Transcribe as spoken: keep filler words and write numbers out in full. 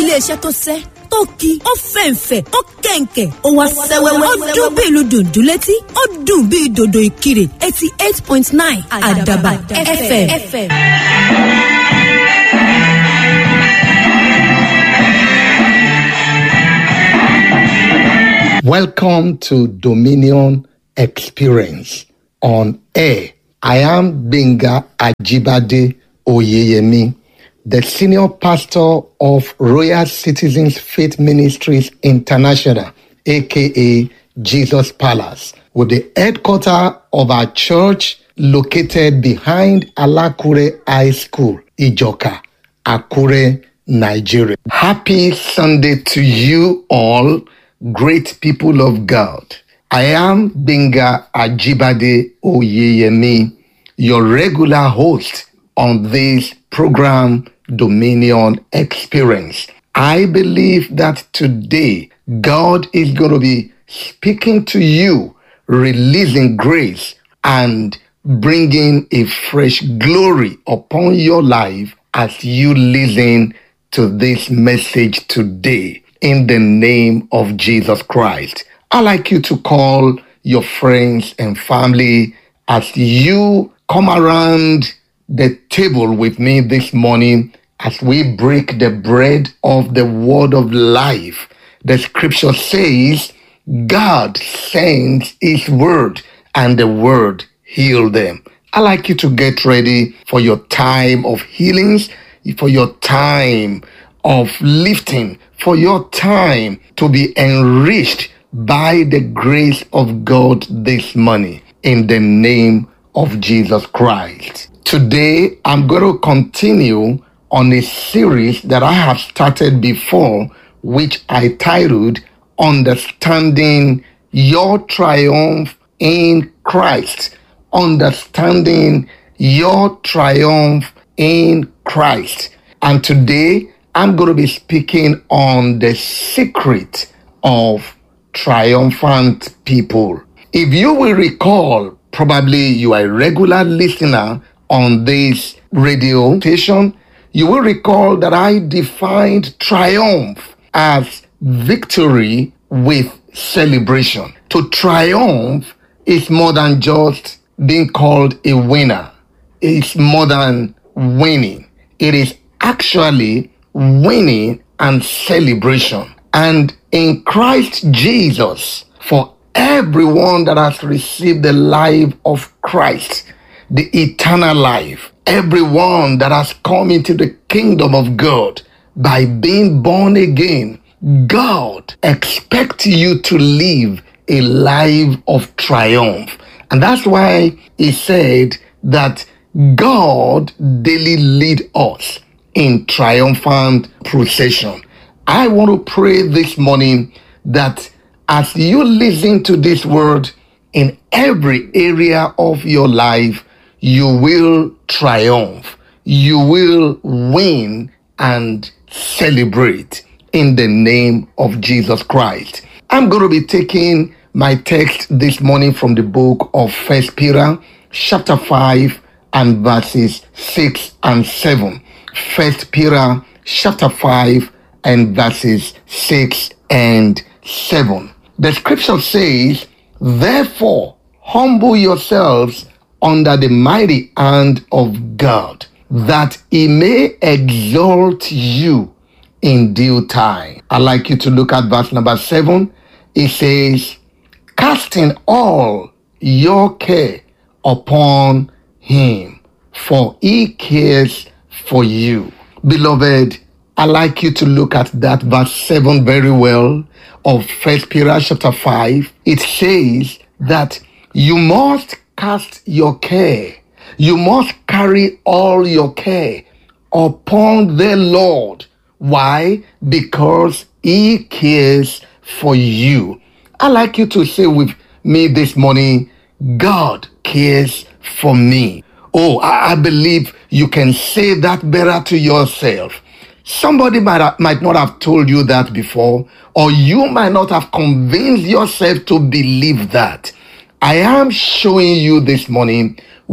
Ilé-iṣẹ́ tó sẹ́, tó ki, ó fẹ̀ǹfẹ̀, ó kẹ̀ǹkẹ̀, ó wá sẹ́wẹ́wẹ́, ó dún bí ìlú dùndún létí, ó dùn bí dòdò ìkirè, eighty-eight point nine Àdàbà F M. Welcome to Dominion Experience on air. I am Benga Ajibade Oyeyemi, the senior pastor of Royal Citizens Faith Ministries International, aka Jesus Palace, with the headquarters of our church located behind Alakure High School, Ijoka, Akure, Nigeria. Happy Sunday to you all, great people of God. I am Benga Ajibade Oyeyemi, your regular host on this program, Dominion Experience. I believe that today God is going to be speaking to you, releasing grace and bringing a fresh glory upon your life as you listen to this message today. In the name of Jesus Christ, I'd like you to call your friends and family as you come around the table with me this morning as we break the bread of the word of life. The scripture says, God sends his word and the word healed them. I'd like you to get ready for your time of healings, for your time of lifting, for your time to be enriched by the grace of God this morning, in the name of Jesus Christ. Today, I'm going to continue on a series that I have started before, which I titled Understanding Your Triumph in Christ. Understanding Your Triumph in Christ. And today, I'm going to be speaking on the secret of triumphant people. If you will recall, probably you are a regular listener on this radio station, you will recall that I defined triumph as victory with celebration. To triumph is more than just being called a winner. It's more than winning. It is actually winning and celebration. And in Christ Jesus, for everyone that has received the life of Christ, the eternal life, everyone that has come into the kingdom of God by being born again, God expects you to live a life of triumph. And that's why he said that God daily leads us in triumphant procession. I want to pray this morning that as you listen to this word in every area of your life, you will triumph, you will win and celebrate in the name of Jesus Christ. I'm going to be taking my text this morning from the book of First Peter chapter five and verses six and seven. First Peter chapter five and verses six and seven. The scripture says, therefore, humble yourselves under the mighty hand of God, that he may exalt you in due time. I'd like you to look at verse number seven. It says, casting all your care upon him, for he cares for you. Beloved, I'd like you to look at that verse seven very well of First Peter chapter five. It says that you must cast your care. You must carry all your care upon the Lord. Why? Because he cares for you. I'd like you to say with me this morning, God cares for me. Oh, I, I believe you can say that better to yourself. Somebody might, have, might not have told you that before, or you might not have convinced yourself to believe that. I am showing you this morning